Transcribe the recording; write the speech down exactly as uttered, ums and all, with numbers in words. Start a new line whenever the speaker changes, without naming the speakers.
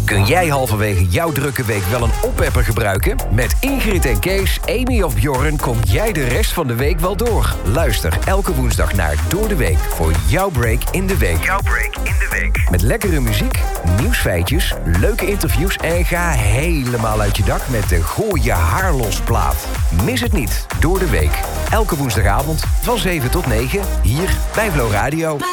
Kun jij halverwege jouw drukke week wel een oppepper gebruiken? Met Ingrid en Kees, Amy of Bjorn kom jij de rest van de week wel door. Luister elke woensdag naar Door de Week voor jouw break in de week.
Jouw break in de week.
Met lekkere muziek, nieuwsfeitjes, leuke interviews en ga helemaal uit je dak met de Gooi je haar los plaat. Mis het niet, Door de Week. Elke woensdagavond van zeven tot negen hier bij Flow Radio.